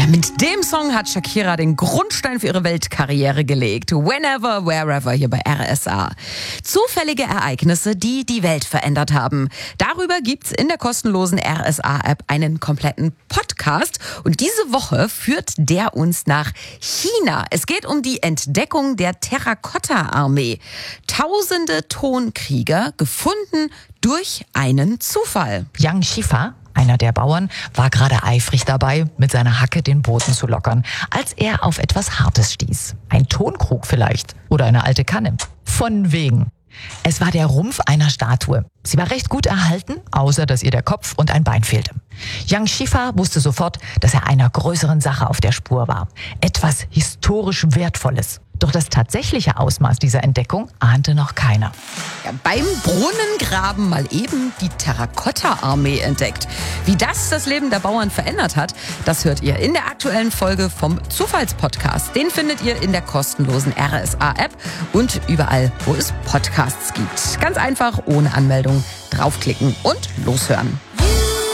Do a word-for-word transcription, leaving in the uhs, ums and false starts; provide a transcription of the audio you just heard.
Ja, mit dem Song hat Shakira den Grundstein für ihre Weltkarriere gelegt. Whenever, wherever hier bei R S A. Zufällige Ereignisse, die die Welt verändert haben. Darüber gibt's in der kostenlosen R S A-App einen kompletten Podcast. Und diese Woche führt der uns nach China. Es geht um die Entdeckung der Terrakotta-Armee. Tausende Tonkrieger gefunden durch einen Zufall. Yang Shifa, einer der Bauern, war gerade eifrig dabei, mit seiner Hacke den Boden zu lockern, als er auf etwas Hartes stieß. Ein Tonkrug vielleicht oder eine alte Kanne. Von wegen. Es war der Rumpf einer Statue. Sie war recht gut erhalten, außer dass ihr der Kopf und ein Bein fehlte. Yang Shifa wusste sofort, dass er einer größeren Sache auf der Spur war. Etwas historisch Wertvolles. Doch das tatsächliche Ausmaß dieser Entdeckung ahnte noch keiner. Ja, beim Brunnengraben mal eben die Terrakotta-Armee entdeckt. Wie das das Leben der Bauern verändert hat, das hört ihr in der aktuellen Folge vom Zufallspodcast. Den findet ihr in der kostenlosen R S A-App und überall, wo es Podcasts gibt. Ganz einfach, ohne Anmeldung, draufklicken und loshören.